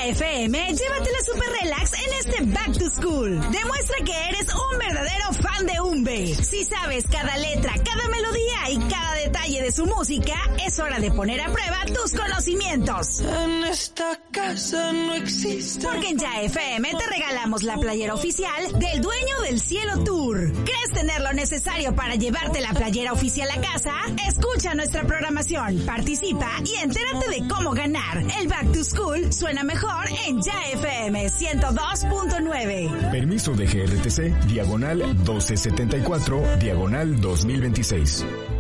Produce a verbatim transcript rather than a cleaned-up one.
Ya F M, llévatela super relax en este Back to School. Demuestra que eres un verdadero fan de Umbe. Si sabes cada letra, cada melodía y cada detalle de su música, es hora de poner a prueba tus conocimientos. En esta casa no existe. Porque en Ya F M te regalamos la playera oficial del Dueño del Cielo Tour. ¿Crees tener lo necesario para llevarte la playera oficial a casa? Escucha nuestra programación, participa y entérate de cómo ganar. El Back to School suena mejor en Ya F M ciento dos punto nueve. Permiso de G R T C, diagonal doce setenta y cuatro, diagonal dos mil veintiséis.